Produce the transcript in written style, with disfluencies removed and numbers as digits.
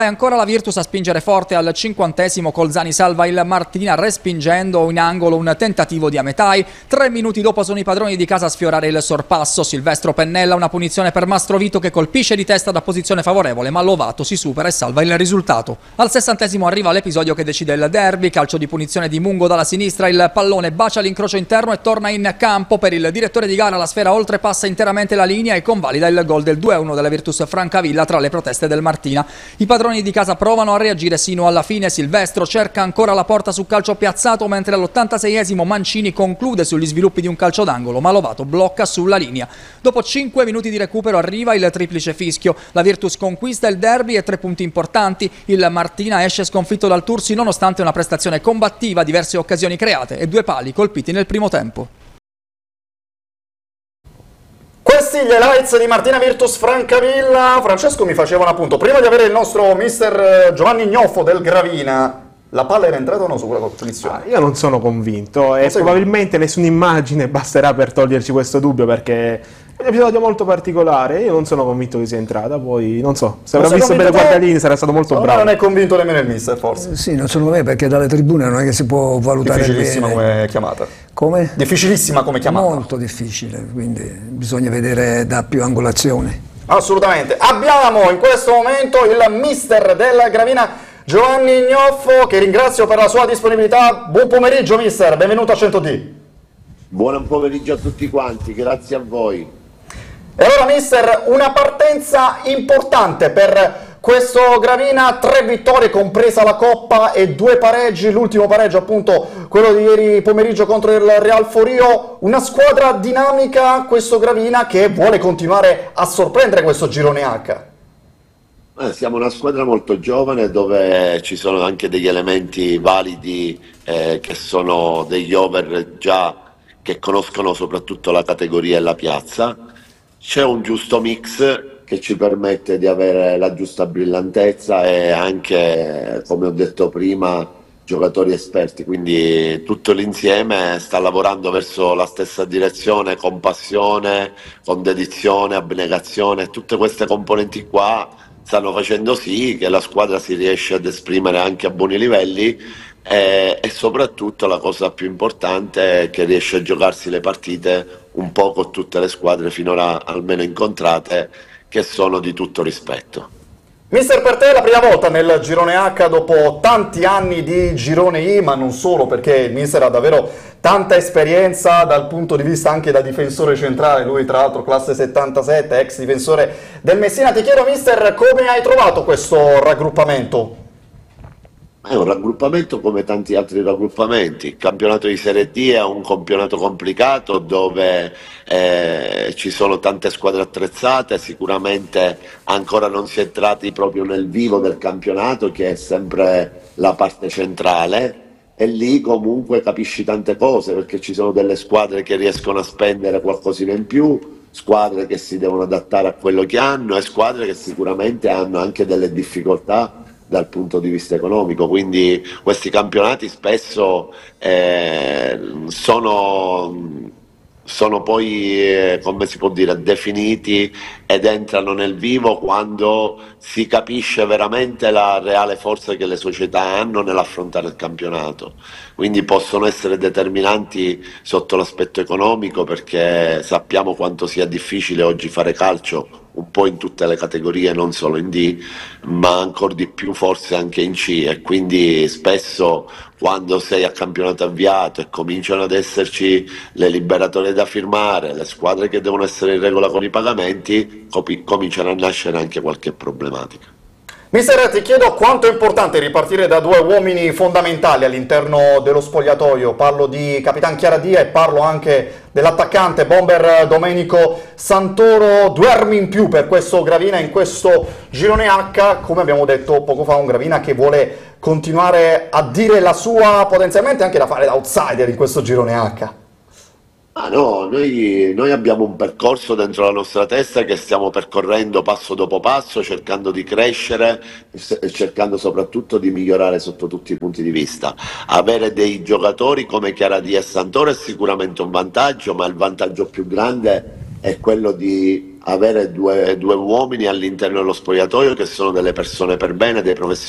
E ancora la Virtus a spingere forte al 50°, Colzani salva il Martina respingendo in angolo un tentativo di Ametai. 3 minuti dopo sono i padroni di casa a sfiorare il sorpasso. Silvestro Pennella, una punizione per Mastrovito che colpisce di testa da posizione favorevole, ma Lovato si supera e salva il risultato. Al 60° arriva l'episodio che decide il derby, calcio di punizione di Mungo dalla sinistra, il pallone bacia l'incrocio interno e torna in campo. Per il direttore di gara la sfera oltrepassa interamente la linea e convalida il gol del 2-1 della Virtus Francavilla tra le proteste del Martina. I padroni di casa provano a reagire sino alla fine. Silvestro cerca ancora la porta su calcio piazzato, mentre all'86° Mancini conclude sugli sviluppi di un calcio d'angolo, ma Lovato blocca sulla linea. Dopo 5 minuti di recupero arriva il triplice fischio. La Virtus conquista il derby e 3 punti importanti. Il Martina esce sconfitto dal Tursi nonostante una prestazione combattiva, diverse occasioni create e 2 pali colpiti nel primo tempo. Questi gli highlights di Martina Virtus Francavilla. Francesco mi faceva un appunto, prima di avere il nostro mister Giovanni Gnoffo del Gravina, la palla era entrata o no su quella punizione? Io non sono convinto e probabilmente nessuna immagine basterà per toglierci questo dubbio, perché è un episodio molto particolare. Io non sono convinto che sia entrata, poi non so, se avrò visto bene Guardalini sarà stato molto bravo. Non è convinto nemmeno il mister, forse. Sì, non sono convinto perché dalle tribune non è che si può valutare Difficilissima bene. come chiamata. Come? Difficilissima come chiamata. Molto difficile, quindi bisogna vedere da più angolazioni. Assolutamente. Abbiamo in questo momento il mister del Gravina Giovanni Gnoffo, che ringrazio per la sua disponibilità. Buon pomeriggio mister, benvenuto a 100D. Buon pomeriggio a tutti quanti, grazie a voi. E allora mister, una partenza importante per questo Gravina, 3 vittorie compresa la Coppa e 2 pareggi, l'ultimo pareggio appunto quello di ieri pomeriggio contro il Real Forio. Una squadra dinamica questo Gravina che vuole continuare a sorprendere questo girone H. Siamo una squadra molto giovane dove ci sono anche degli elementi validi che sono degli over già che conoscono soprattutto la categoria e la piazza. C'è un giusto mix che ci permette di avere la giusta brillantezza e anche, come ho detto prima, giocatori esperti, quindi tutto l'insieme sta lavorando verso la stessa direzione con passione, con dedizione, abnegazione. Tutte queste componenti qua stanno facendo sì che la squadra si riesce ad esprimere anche a buoni livelli e soprattutto la cosa più importante è che riesce a giocarsi le partite un po' con tutte le squadre finora almeno incontrate, che sono di tutto rispetto. Mister, per te è la prima volta nel girone H dopo tanti anni di girone I, ma non solo, perché il mister ha davvero tanta esperienza dal punto di vista anche da difensore centrale, lui tra l'altro classe 77, ex difensore del Messina. Ti chiedo mister, come hai trovato questo raggruppamento? È un raggruppamento come tanti altri raggruppamenti. Il campionato di Serie D è un campionato complicato dove ci sono tante squadre attrezzate, sicuramente ancora non si è entrati proprio nel vivo del campionato, che è sempre la parte centrale, e lì comunque capisci tante cose, perché ci sono delle squadre che riescono a spendere qualcosina in più, squadre che si devono adattare a quello che hanno e squadre che sicuramente hanno anche delle difficoltà dal punto di vista economico, quindi questi campionati spesso sono poi, come si può dire, definiti ed entrano nel vivo quando si capisce veramente la reale forza che le società hanno nell'affrontare il campionato. Quindi possono essere determinanti sotto l'aspetto economico, perché sappiamo quanto sia difficile oggi fare calcio un po' in tutte le categorie, non solo in D, ma ancora di più forse anche in C, e quindi spesso quando sei a campionato avviato e cominciano ad esserci le liberatorie da firmare, le squadre che devono essere in regola con i pagamenti, cominciano a nascere anche qualche problematica. Mister, ti chiedo quanto è importante ripartire da 2 uomini fondamentali all'interno dello spogliatoio. Parlo di Capitan Chiaradia e parlo anche dell'attaccante bomber Domenico Santoro. 2 armi in più per questo Gravina in questo girone H, come abbiamo detto poco fa, un Gravina che vuole continuare a dire la sua, potenzialmente anche da fare da outsider in questo girone H. No, noi abbiamo un percorso dentro la nostra testa che stiamo percorrendo passo dopo passo, cercando di crescere e cercando soprattutto di migliorare sotto tutti i punti di vista. Avere dei giocatori come Chiaradia e Santoro è sicuramente un vantaggio, ma il vantaggio più grande è quello di avere due uomini all'interno dello spogliatoio che sono delle persone per bene, dei professionisti